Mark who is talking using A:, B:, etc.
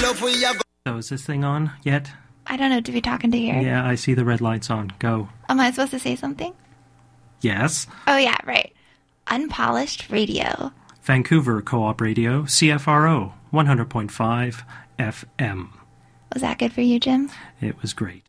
A: So is this thing on yet?
B: I don't know. To be talking to here?
A: Yeah, I see the red lights on. Go.
B: Am I supposed to say something?
A: Yes.
B: Oh, yeah, right. Unpolished Radio.
A: Vancouver Co-op Radio, CFRO, 100.5 FM.
B: Was that good for you, Jim?
A: It was great.